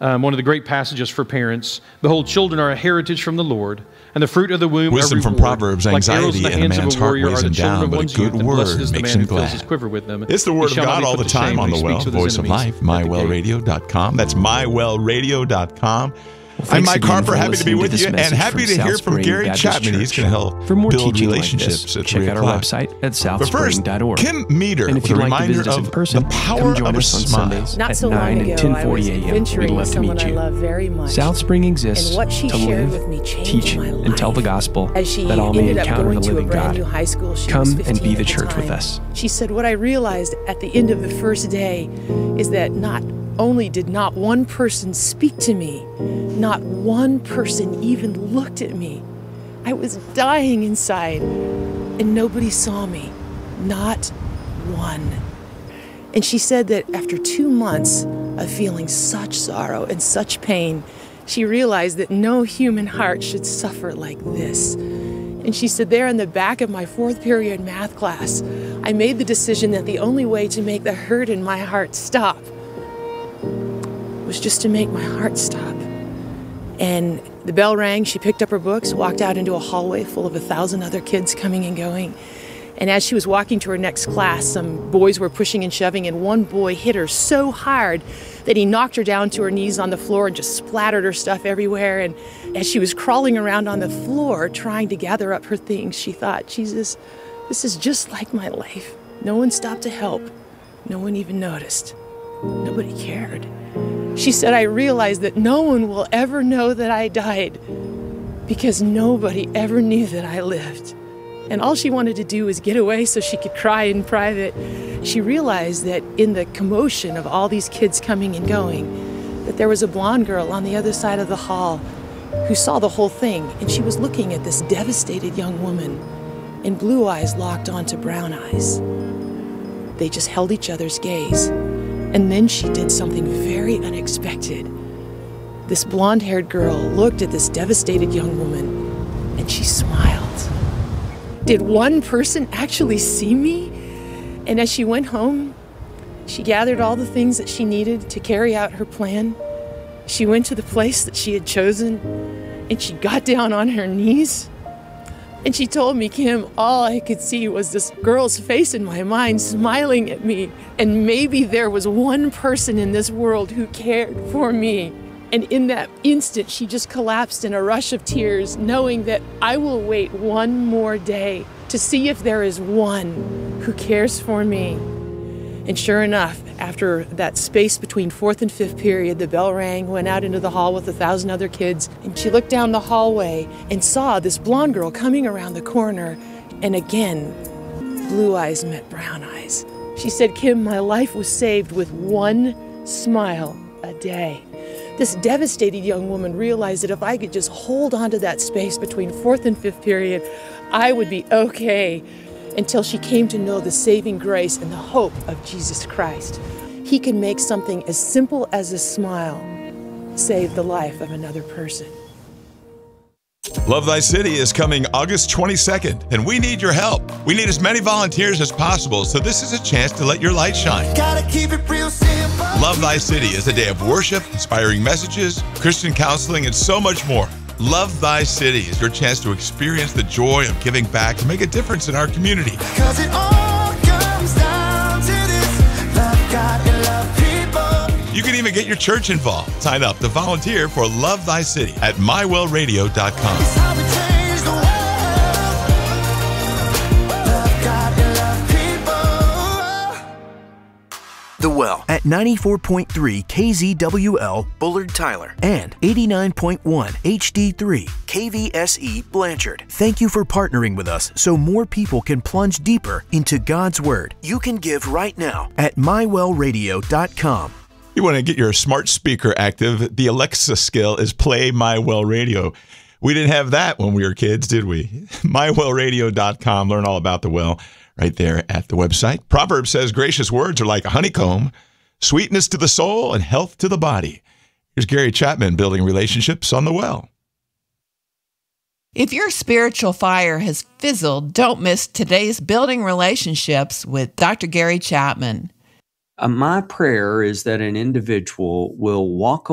one of the great passages for parents. Behold, children are a heritage from the Lord, and the fruit of the womb Wisdom a reward. from Proverbs, like arrows anxiety in the in a hands man's of a heart warrior weighs are the him children down, of but a one's good youth, and blessed word is the makes man him who fills glad. his quiver with them. It's the He Word of shall not God be all put the to shame time on when the he well, speaks with the his voice of enemies life, at the gate. mywellradio.com. That's mywellradio.com. I'm Thanks Mike again Harper, for happy to be listening with this you, and message happy from to hear South from Spring Gary Baptist Chapman. He's Church. going to help For more build teaching like relationships this, at check 3 out our o'clock. website at But first, southspring.org. Kim Meter And if with you'd a like to reminder visit us in of person, the power come join of a us on smile. Sundays Not at so 9 long and ago, 10:40 I was a.m. We'd venturing love with to meet someone I you. love very much. South Spring exists And what she to shared live, with me changed teach, my and tell the life. gospel As she that all may ended up encounter going the to a living brand God. new high school, she Come was and 15 be the at church with time. us. She said, what I realized at the end of the first day is that not only did not one person speak to me, not one person even looked at me. I was dying inside, and nobody saw me. Not one. And she said that after 2 months of feeling such sorrow and such pain, she realized that no human heart should suffer like this. And she said, there in the back of my 4th period math class, I made the decision that the only way to make the hurt in my heart stop was just to make my heart stop. And the bell rang, she picked up her books, walked out into a hallway full of 1,000 other kids coming and going. And as she was walking to her next class, some boys were pushing and shoving, and one boy hit her so hard that he knocked her down to her knees on the floor and just splattered her stuff everywhere. And as she was crawling around on the floor trying to gather up her things, she thought, Jesus, this is just like my life. No one stopped to help. No one even noticed. Nobody cared. She said, I realized that no one will ever know that I died because nobody ever knew that I lived. And all she wanted to do was get away so she could cry in private. She realized that in the commotion of all these kids coming and going, that there was a blonde girl on the other side of the hall who saw the whole thing, and she was looking at this devastated young woman, and blue eyes locked onto brown eyes. They just held each other's gaze. And then she did something very unexpected. This blonde-haired girl looked at this devastated young woman, and she smiled. Did one person actually see me? And as she went home, she gathered all the things that she needed to carry out her plan. She went to the place that she had chosen, and she got down on her knees. And she told me, Kim, all I could see was this girl's face in my mind smiling at me. And maybe there was one person in this world who cared for me. And in that instant, she just collapsed in a rush of tears, knowing that I will wait one more day to see if there is one who cares for me. And sure enough, after that space between 4th and 5th period, the bell rang, went out into the hall with 1,000 other kids, and she looked down the hallway and saw this blonde girl coming around the corner, and again, blue eyes met brown eyes. She said, Kim, my life was saved with one smile a day. This devastated young woman realized that if I could just hold on to that space between 4th and 5th period, I would be okay, until she came to know the saving grace and the hope of Jesus Christ. He can make something as simple as a smile save the life of another person. Love Thy City is coming August 22nd, and we need your help. We need as many volunteers as possible, so this is a chance to let your light shine. Gotta keep it real simple. Love Thy City is a day of worship, inspiring messages, Christian counseling, and so much more. Love Thy City is your chance to experience the joy of giving back to make a difference in our community. 'Cause it all comes down to this. Love God and love people. You can even get your church involved. Sign up to volunteer for Love Thy City at mywellradio.com. It's how we change the world. Love God and love people. The Well at 94.3 KZWL Bullard Tyler and 89.1 HD3 KVSE Blanchard. Thank you for partnering with us so more people can plunge deeper into God's Word. You can give right now at mywellradio.com. You want to get your smart speaker active, the Alexa skill is Play My Well Radio. We didn't have that when we were kids, did we? mywellradio.com. Learn all about the well right there at the website. Proverbs says gracious words are like a honeycomb, sweetness to the soul and health to the body. Here's Gary Chapman building relationships on the well. If your spiritual fire has fizzled, don't miss today's Building Relationships with Dr. Gary Chapman. My prayer is that an individual will walk